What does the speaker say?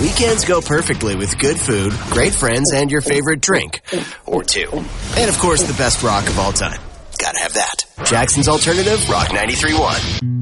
weekends go perfectly with good food, great friends, and your favorite drink. Or two. And, of course, the best rock of all time. Gotta have that. Jackson's Alternative, Rock 93.1.